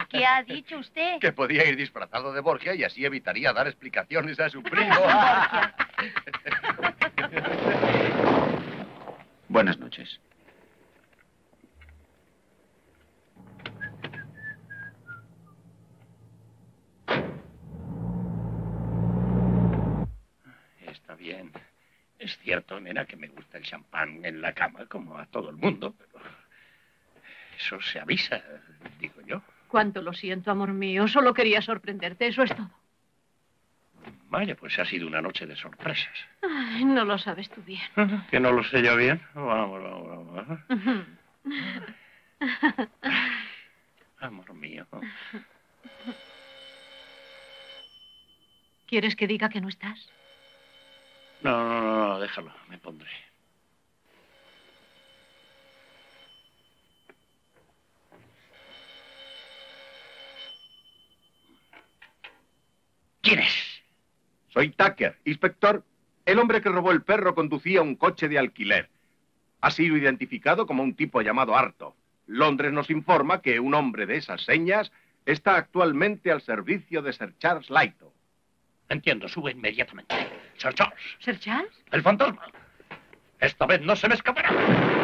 ¿Qué ha dicho usted? Que podía ir disfrazado de Borgia y así evitaría dar explicaciones a su primo. Buenas noches. Está bien. Es cierto, nena, que me gusta el champán en la cama, como a todo el mundo, pero eso se avisa, digo yo. Cuánto lo siento, amor mío. Solo quería sorprenderte, eso es todo. Vaya, pues ha sido una noche de sorpresas. Ay, no lo sabes tú bien. ¿Que no lo sé yo bien? Vamos. Amor mío. ¿Quieres que diga que no estás? No, déjalo, me pondré. ¿Quién es? Soy Tucker, inspector. El hombre que robó el perro conducía un coche de alquiler. Ha sido identificado como un tipo llamado Arto. Londres nos informa que un hombre de esas señas está actualmente al servicio de Sir Charles Lytton. Entiendo, sube inmediatamente. Sir Charles. ¿Sir Charles? El fantasma. Esta vez no se me escapará.